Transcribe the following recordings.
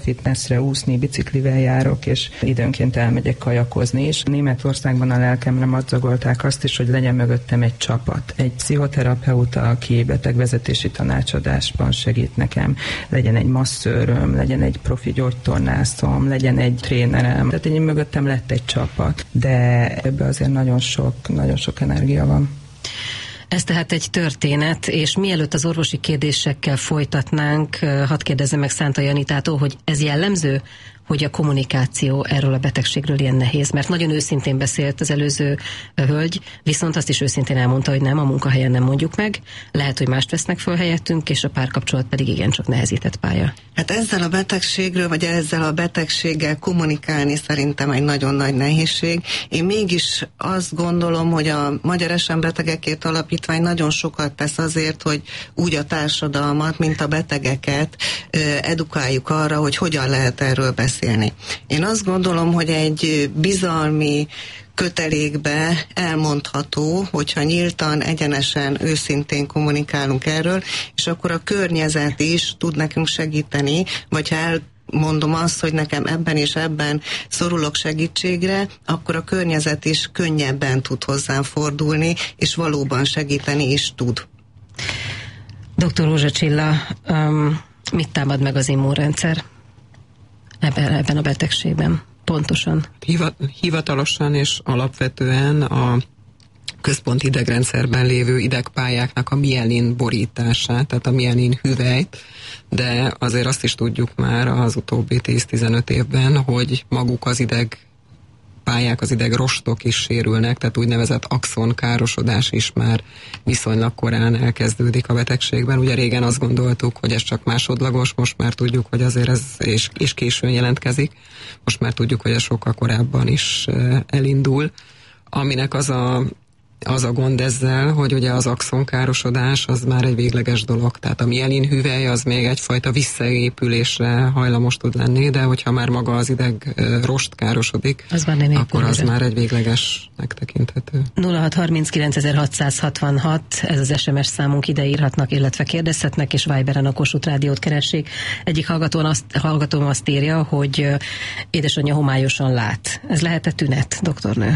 fitnessre, úszni, biciklivel járok, és időnként elmegyek kajakozni is. Németországban a lelkemre madzagolták azt is, hogy legyen mögöttem egy csapat. Egy pszichoterapeuta, aki betegvezetési tanácsadásban segít nekem, legyen egy masszőröm, legyen egy profi gyógytornászom, legyen egy trénerem. Tehát én mögöttem lett egy csapat, de ebbe azért nagyon sok energia van. Ez tehát egy történet, és mielőtt az orvosi kérdésekkel folytatnánk, hadd kérdezzem meg Szántai Anitától, hogy ez jellemző, hogy a kommunikáció erről a betegségről ilyen nehéz, mert nagyon őszintén beszélt az előző hölgy, viszont azt is őszintén elmondta, hogy nem, a munkahelyen nem mondjuk meg, lehet, hogy mást vesznek föl helyettünk, és a párkapcsolat pedig igencsak nehezített pálya. Hát ezzel a betegségről, vagy ezzel a betegséggel kommunikálni szerintem egy nagyon nagy nehézség. Én mégis azt gondolom, hogy a Magyar SM-betegekért alapítvány nagyon sokat tesz azért, hogy úgy a társadalmat, mint a betegeket edukáljuk arra, hogy hogyan lehet erről beszélni. Én azt gondolom, hogy egy bizalmi kötelékbe elmondható, hogyha nyíltan, egyenesen, őszintén kommunikálunk erről, és akkor a környezet is tud nekünk segíteni, vagy ha elmondom azt, hogy nekem ebben és ebben szorulok segítségre, akkor a környezet is könnyebben tud hozzám fordulni, és valóban segíteni is tud. Dr. Rózsa Csilla, mit támad meg az immunrendszer ebben a betegségben? Pontosan. Hivatalosan és alapvetően a központi idegrendszerben lévő idegpályáknak a mielin borítását, tehát a mielin hüvelyt, de azért azt is tudjuk már az utóbbi 10-15 évben, hogy maguk az idegpályák, az idegrostok is sérülnek, tehát úgynevezett axonkárosodás is már viszonylag korán elkezdődik a betegségben. Ugye régen azt gondoltuk, hogy ez csak másodlagos, most már tudjuk, hogy azért ez és későn jelentkezik. Most már tudjuk, hogy ez sokkal korábban is elindul. Aminek az a gond ezzel, hogy ugye az axonkárosodás az már egy végleges dolog. Tehát a mielin hüvely az még egyfajta visszaépülésre hajlamos tud lenni, de hogyha már maga az ideg rost károsodik, akkor az már egy véglegesnek tekinthető. 0639.666, ez az SMS számunk, ide írhatnak, illetve kérdezhetnek, és Viberen a Kossuth Rádiót keressék. Egyik hallgatóm azt írja, hogy édesanyja homályosan lát. Ez lehet-e tünet, doktornő?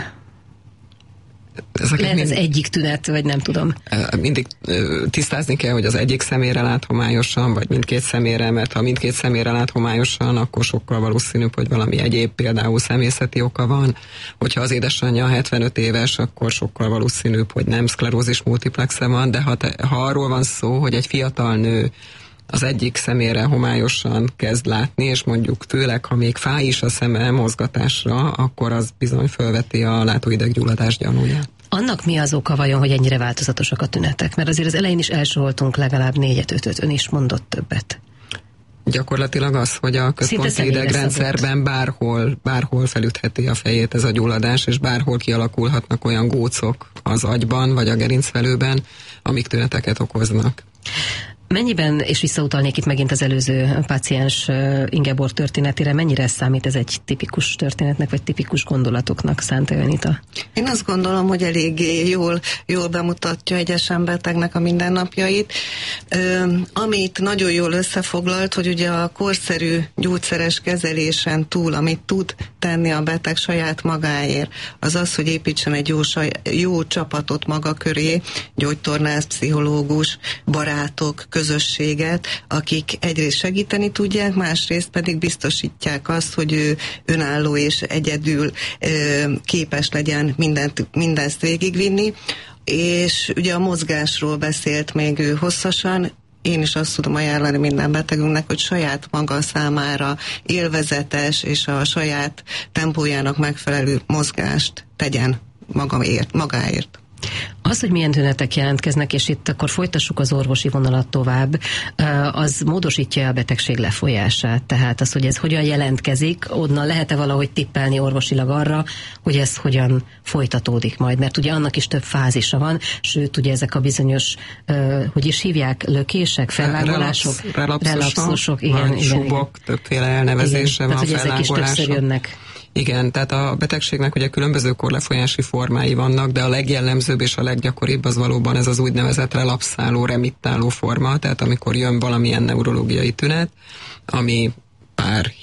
Lehet ez egyik tünet, vagy nem tudom. Mindig tisztázni kell, hogy az egyik szemére lát homályosan, vagy mindkét szemére, mert ha mindkét szemére lát homályosan, akkor sokkal valószínűbb, hogy valami egyéb, például személyzeti oka van. Hogyha az édesanyja 75 éves, akkor sokkal valószínűbb, hogy nem szklerózis multiplexe van, de ha arról van szó, hogy egy fiatal nő az egyik szemére homályosan kezd látni, és mondjuk főleg, ha még fáj is a szeme mozgatásra, akkor az bizony fölveti a látóideggyulladás gyanúját. Annak mi az oka vajon, hogy ennyire változatosak a tünetek? Mert azért az elején is elsoroltunk legalább 4-5-öt, ön is mondott többet. Gyakorlatilag az, hogy a központi idegrendszerben bárhol felütheti a fejét ez a gyulladás, és bárhol kialakulhatnak olyan gócok az agyban, vagy a gerincvelőben, amik tüneteket okoznak. Mennyiben, és visszautalnék itt megint az előző páciens Ingeborg történetére, mennyire számít ez egy tipikus történetnek, vagy tipikus gondolatoknak, Szántai Anita? Én azt gondolom, hogy eléggé jól bemutatja egy SM-betegnek a mindennapjait. Amit nagyon jól összefoglalt, hogy ugye a korszerű gyógyszeres kezelésen túl, amit tud tenni a beteg saját magáért, az az, hogy építsen egy jó csapatot maga köré, gyógytornász, pszichológus, barátok, közösséget, akik egyrészt segíteni tudják, másrészt pedig biztosítják azt, hogy ő önálló és egyedül képes legyen mindezt végigvinni. És ugye a mozgásról beszélt még ő hosszasan. Én is azt tudom ajánlani minden betegünknek, hogy saját maga számára élvezetes és a saját tempójának megfelelő mozgást tegyen magáért. Az, hogy milyen tünetek jelentkeznek, és itt akkor folytassuk az orvosi vonalat tovább, az módosítja a betegség lefolyását. Tehát az, hogy ez hogyan jelentkezik, onnan lehet-e valahogy tippelni orvosilag arra, hogy ez hogyan folytatódik majd? Mert ugye annak is több fázisa van, sőt, ugye ezek a bizonyos, hogy is hívják, lökések, fellángolások, relapszusok, igen, subok, többféle elnevezése igen, van, tehát, hogy ezek is többször jönnek. Igen, tehát a betegségnek ugye különböző korlefolyási formái vannak, de a legjellemzőbb és a leggyakoribb az valóban ez az úgynevezett relapszáló, remittáló forma, tehát amikor jön valamilyen neurológiai tünet, ami pár